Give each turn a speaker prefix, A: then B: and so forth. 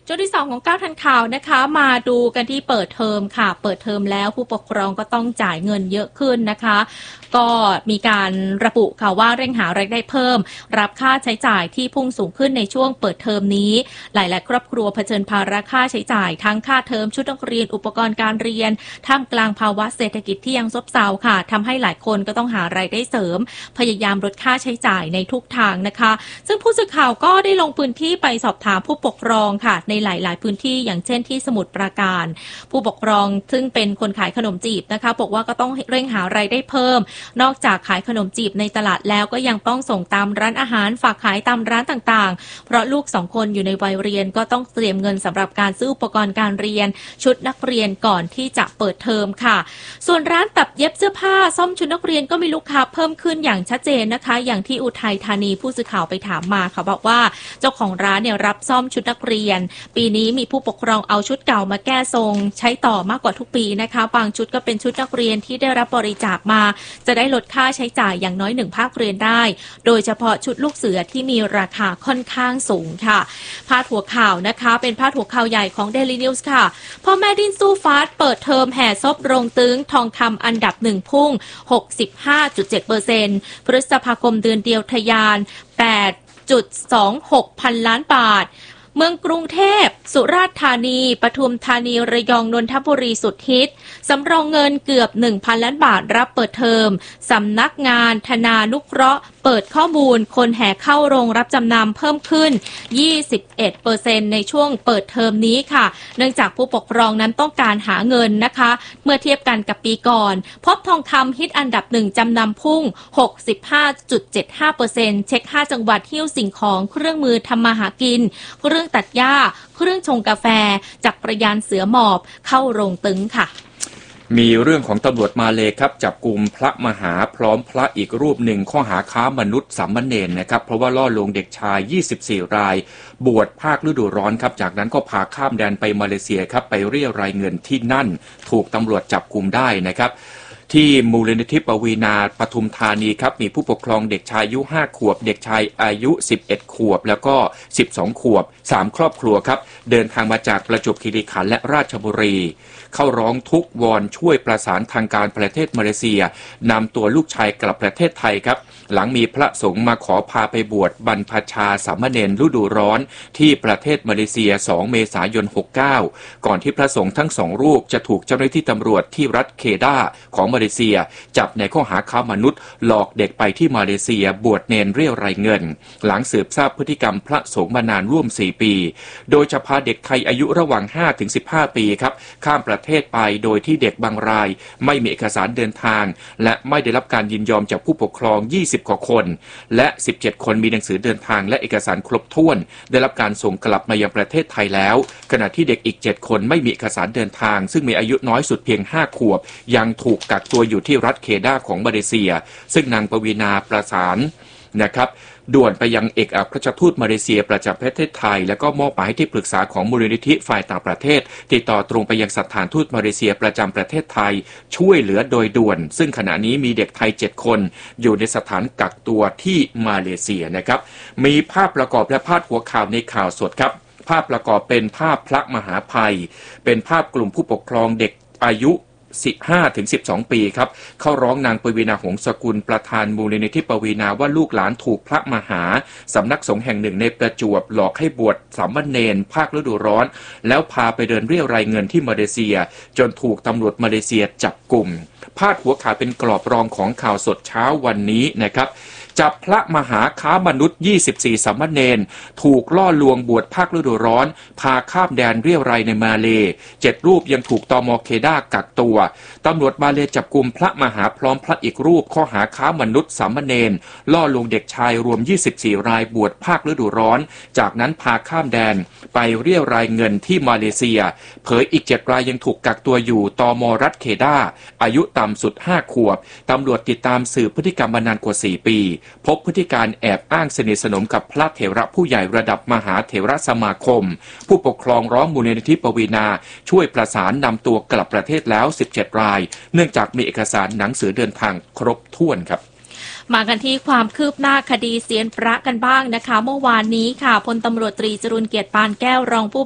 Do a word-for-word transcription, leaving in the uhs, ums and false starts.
A: ช่วงที่สองของเก้าทันข่าวนะคะมาดูกันที่เปิดเทอมค่ะเปิดเทอมแล้วผู้ปกครองก็ต้องจ่ายเงินเยอะขึ้นนะคะก็มีการระบุค่ะว่าเร่งหารายได้เพิ่มรับค่าใช้จ่ายที่พุ่งสูงขึ้นในช่วงเปิดเทอมนี้หลายๆครอบครัวเผชิญภาระค่าใช้จ่ายทั้งค่าเทอมชุดนักเรียนอุปกรณ์การเรียนท่ามกลางภาวะเศรษฐกิจที่ยังซบเซาค่ะทำให้หลายคนก็ต้องหารายได้เสริมพยายามลดค่าใช้จ่ายในทุกทางนะคะซึ่งผู้สื่อข่าวก็ได้ลงพื้นที่ไปสอบถามผู้ปกครองค่ะในหลายๆพื้นที่อย่างเช่นที่สมุทรปราการผู้ปกครองซึ่งเป็นคนขายขนมจีบนะคะบอกว่าก็ต้องเร่งหารายได้เพิ่มนอกจากขายขนมจีบในตลาดแล้วก็ยังต้องส่งตามร้านอาหารฝากขายตามร้านต่างๆเพราะลูกสองคนอยู่ในวัยเรียนก็ต้องเตรียมเงินสำหรับการซื้ออุปกรณ์การเรียนชุดนักเรียนก่อนที่จะเปิดเทอมค่ะส่วนร้านตัดเย็บเสื้อผ้าซ่อมชุดนักเรียนก็มีลูกค้าเพิ่มขึ้นอย่างชัดเจนนะคะอย่างที่อุทัยธานีผู้สื่อข่าวไปถามมาค่ะบอกว่าเจ้าของร้านเนี่ยรับซ่อมชุดนักเรียนปีนี้มีผู้ปกครองเอาชุดเก่ามาแก้ทรงใช้ต่อมากกว่าทุกปีนะคะบางชุดก็เป็นชุดนักเรียนที่ได้รับบริจาคมาจะได้ลดค่าใช้จ่ายอย่างน้อยหนึ่งภาคเรียนได้โดยเฉพาะชุดลูกเสือที่มีราคาค่อนข้างสูงค่ะพาดหัวข่าวนะคะเป็นพาดหัวข่าวใหญ่ของ Daily News ค่ะพ่อแม่ดิ้นสู้ฟาสเปิดเทอมแห่ซบโรงตึงทองคำอันดับหนึ่งพุ่ง หกสิบห้าจุดเจ็ดเปอร์เซ็นต์ พฤษภาคมเดือนเดียวทะยาน แปดจุดสองหก พันล้านบาทเมืองกรุงเทพสุราษฎร์ธานีปทุมธานีระยองนนทบุรีสุดฮิตสำรองเงินเกือบ หนึ่งพันล้านบาทรับเปิดเทอมสำนักงานธนานุเคราะห์เปิดข้อมูลคนแห่เข้าโรงรับจำนำเพิ่มขึ้น ยี่สิบเอ็ดเปอร์เซ็นต์ ในช่วงเปิดเทอมนี้ค่ะเนื่องจากผู้ปกครองนั้นต้องการหาเงินนะคะเมื่อเทียบกันกับปีก่อนพบทองคำฮิตอันดับหนึ่งจำนำพุ่ง หกสิบห้าจุดเจ็ดห้าเปอร์เซ็นต์ เช็คห้าจังหวัดหิ้วสิ่งของเครื่องมือทำมาหากินเครื่องตัดหญ้าเครื่องชงกาแฟจักรยานเสือหมอบเข้าโรงตึงค่ะ
B: มีเรื่องของตำรวจมาเลครับจับกุมพระมหาพร้อมพระอีกรูปหนึ่งข้อหาค้ามนุษย์สามเณรนะครับเพราะว่าล่อลวงเด็กชายยี่สิบสี่รายบวชภาคฤดูร้อนครับจากนั้นก็พาข้ามแดนไปมาเลเซียครับไปเรียรายเงินที่นั่นถูกตำรวจจับกุมได้นะครับที่มูลนิธิปวีณาปทุมธานีครับมีผู้ปกครองเด็กชายอายุห้าขวบเด็กชายอายุสิบเอ็ดขวบแล้วก็สิบสองขวบสามครอบครัวครับเดินทางมาจากประจวบคีรีขันธ์และราชบุรีเข้าร้องทุกข์วอนช่วยประสานทางการประเทศมาเลเซียนำตัวลูกชายกลับประเทศไทยครับหลังมีพระสงฆ์มาขอพาไปบวชบรรพชาสามเณรฤดูร้อนที่ประเทศมาเลเซียสองเมษายนหกสิบเก้าก่อนที่พระสงฆ์ทั้งสองรูปจะถูกเจ้าหน้าที่ตำรวจที่รัฐเคดาของมาเลเซียจับในข้อหาค้ามนุษย์หลอกเด็กไปที่มาเลเซียบวชเนรเรียรายเงินหลังสืบทราบพฤติกรรมพระสงฆ์มานานร่วมสี่ปีโดยจะพาเด็กไทยอายุระหว่าง ห้าถึงสิบห้า ปีครับข้ามประเทศไปโดยที่เด็กบางรายไม่มีเอกสารเดินทางและไม่ได้รับการยินยอมจากผู้ปกครองยี่สิบกว่าคนและสิบเจ็ดคนมีหนังสือเดินทางและเอกสารครบถ้วนได้รับการส่งกลับมายังประเทศไทยแล้วขณะที่เด็กอีกเจ็ดคนไม่มีเอกสารเดินทางซึ่งมีอายุน้อยสุดเพียงห้าขวบยังถูกกักตัวอยู่ที่รัฐเคดาของมาเลเซียซึ่งนางปวีณาประสานนะครับด่วนไปยังเอกอัครราชทูตมาเลเซียประจำประเทศไทยแล้วก็มอบหมายให้ที่ปรึกษาของมูลนิธิฝ่ายต่างประเทศติดต่อตรงไปยังสถานทูตมาเลเซียประจำประเทศไทยช่วยเหลือโดยด่วนซึ่งขณะนี้มีเด็กไทยเจ็ดคนอยู่ในสถานกักตัวที่มาเลเซียนะครับมีภาพประกอบและพาดหัวข่าวในข่าวสดครับภาพประกอบเป็นภาพพระมหาภัยเป็นภาพกลุ่มผู้ปกครองเด็กอายุสิบห้าถึงสิบสอง ปีครับเข้าร้องนางปวีณาหงสกุลประธานมูลนิธิปวีณาว่าลูกหลานถูกพระมหาสำนักสงฆ์แห่งหนึ่งในประจวบหลอกให้บวชสามเณรภาคฤดูร้อนแล้วพาไปเดินเรี่ยวรายเงินที่มาเลเซียจนถูกตำรวจมาเลเซียจับกุมพาดหัวข่าวเป็นกรอบรองของข่าวสดเช้าวันนี้นะครับจับพระมหาค้ามนุษย์ยี่สิบสี่สามเณรถูกล่อลวงบวชภาคฤดูร้อนพาข้ามแดนเรี่ยวรายในมาเลเจ็ดรูปยังถูกตม.เคดากักตัวตำรวจมาเลจับกุมพระมหาพร้อมพระอีกรูปข้อหาค้ามนุษย์สามเณรล่อลวงเด็กชายรวมยี่สิบสี่รายบวชภาคฤดูร้อนจากนั้นพาข้ามแดนไปเรี่ยวรายเงินที่มาเลเซียเผยอีกเจ็ดรายยังถูกกักตัวอยู่ตม.รัฐเคดาอายุต่ำสุดห้าขวบตำรวจติดตามสืบพฤติกรรมมานานกว่าสี่ปีพบพฤติการแอบอ้างสนิทสนมกับพระเถระผู้ใหญ่ระดับมหาเถระสมาคมผู้ปกครองร้องมูลนิธิปวีณาช่วยประสานนำตัวกลับประเทศแล้วสิบเจ็ดรายเนื่องจากมีเอกสารหนังสือเดินทางครบถ้วนครับ
A: มากันที่ความคืบหน้าคดีเซียนพระกันบ้างนะคะเมื่อวานนี้ค่ะพลตำรวจตรีจรุลเกียรติปานแก้วรองผู้